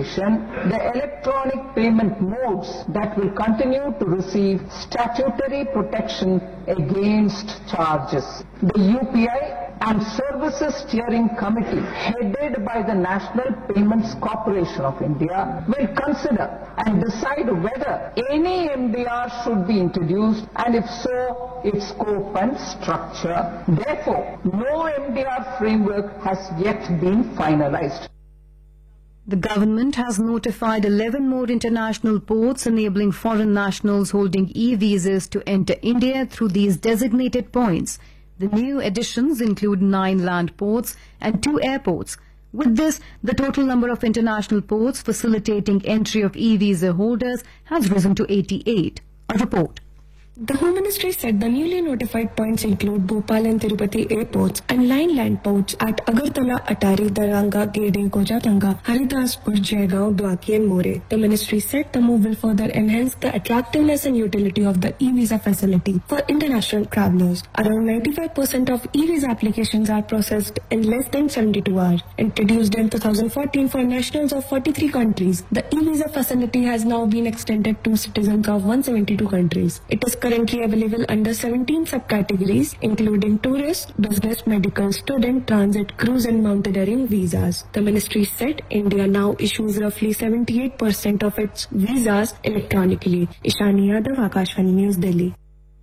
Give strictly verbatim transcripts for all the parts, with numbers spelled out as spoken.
legislation, the electronic payment modes that will continue to receive statutory protection against charges. The U P I and Services Steering Committee, headed by the National Payments Corporation of India, will consider and decide whether any M D R should be introduced, and if so, its scope and structure. Therefore, no M D R framework has yet been finalized. The government has notified eleven more international ports enabling foreign nationals holding e-visas to enter India through these designated points. The new additions include nine land ports and two airports. With this, the total number of international ports facilitating entry of e-visa holders has risen to eighty-eight. A report. The Home Ministry said the newly notified points include Bhopal and Tirupati airports and nine land ports at Agartala, Atari, Daranga, Gede, Kojatanga, Haridaspur, Jaigaon, Dwaki and More. The ministry said the move will further enhance the attractiveness and utility of the e-visa facility for international travelers. Around ninety-five percent of e-visa applications are processed in less than seventy-two hours. Introduced in two thousand fourteen for nationals of forty-three countries, the e-visa facility has now been extended to citizens of one hundred seventy-two countries. It is currently available under seventeen subcategories, including tourist, business, medical, student, transit, cruise and mountaineering visas. The ministry said India now issues roughly seventy-eight percent of its visas electronically. Ishani Yadav, Akashvani News, Delhi.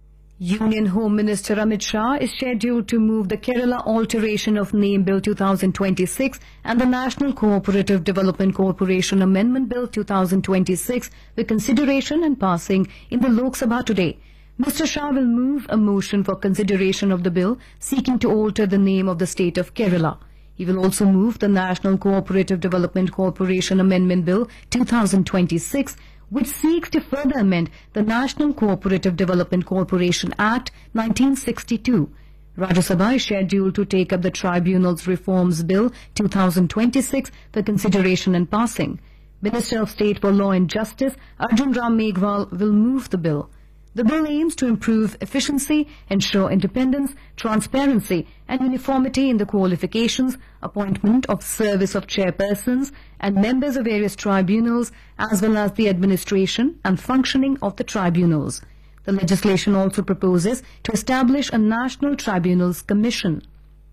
Union Home Minister Amit Shah is scheduled to move the Kerala Alteration of Name Bill two thousand twenty-six and the National Cooperative Development Corporation Amendment Bill two thousand twenty-six for consideration and passing in the Lok Sabha today. Mister Shah will move a motion for consideration of the bill seeking to alter the name of the state of Kerala. He will also move the National Cooperative Development Corporation Amendment Bill two thousand twenty-six, which seeks to further amend the National Cooperative Development Corporation Act nineteen sixty-two. Rajya Sabha is scheduled to take up the Tribunals Reforms Bill two thousand twenty-six for consideration and passing. Minister of State for Law and Justice Arjun Ram Meghwal will move the bill. The bill aims to improve efficiency, ensure independence, transparency and uniformity in the qualifications, appointment of service of chairpersons and members of various tribunals, as well as the administration and functioning of the tribunals. The legislation also proposes to establish a National Tribunals Commission.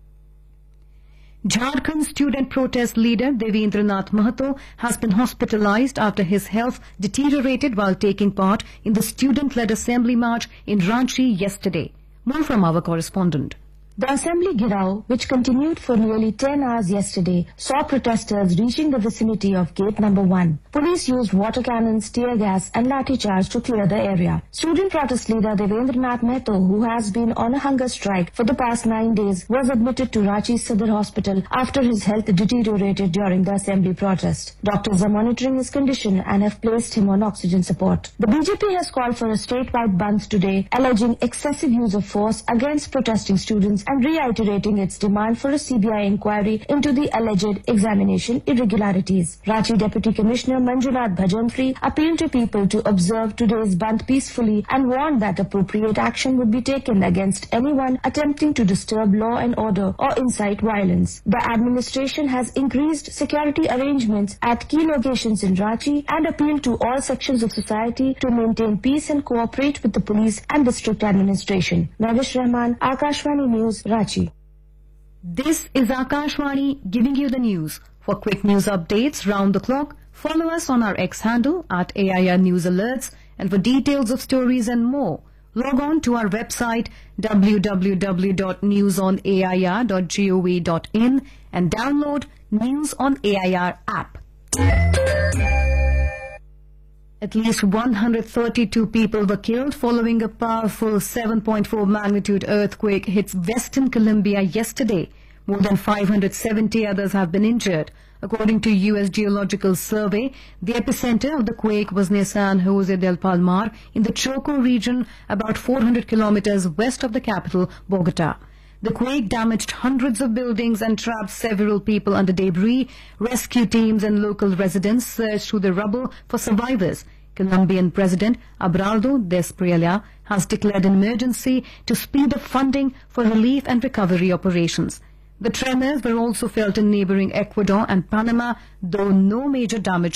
Jharkhand student protest leader Devendra Nath Mahato has been hospitalized after his health deteriorated while taking part in the student-led assembly march in Ranchi yesterday. More from our correspondent. The assembly Girao, which continued for nearly ten hours yesterday, saw protesters reaching the vicinity of gate number one. Police used water cannons, tear gas and lathi charge to clear the area. Student protest leader Devendra Nath Mahato, who has been on a hunger strike for the past nine days, was admitted to Ranchi Sadar Hospital after his health deteriorated during the assembly protest. Doctors are monitoring his condition and have placed him on oxygen support. The B J P has called for a statewide bandh today, alleging excessive use of force against protesting students and reiterating its demand for a C B I inquiry into the alleged examination irregularities. Ranchi Deputy Commissioner Manjunath Bhajantri appealed to people to observe today's bandh peacefully and warned that appropriate action would be taken against anyone attempting to disturb law and order or incite violence. The administration has increased security arrangements at key locations in Ranchi and appealed to all sections of society to maintain peace and cooperate with the police and district administration. Nagesh Rahman, Akashvani News, Ranchi. This is Akashvani giving you the news. For quick news updates round the clock, follow us on our X handle at A I R News Alerts, and for details of stories and more, log on to our website w w w dot news on a i r dot gov dot in and download News on A I R app. At least one hundred thirty-two people were killed following a powerful seven point four magnitude earthquake hit Western Colombia yesterday. More than five hundred seventy others have been injured. According to U S Geological Survey, the epicenter of the quake was near San Jose del Palmar in the Choco region, about four hundred kilometers west of the capital, Bogota. The quake damaged hundreds of buildings and trapped several people under debris. Rescue teams and local residents searched through the rubble for survivors. Colombian President Abelardo Despriella has declared an emergency to speed up funding for relief and recovery operations. The tremors were also felt in neighboring Ecuador and Panama, though no major damage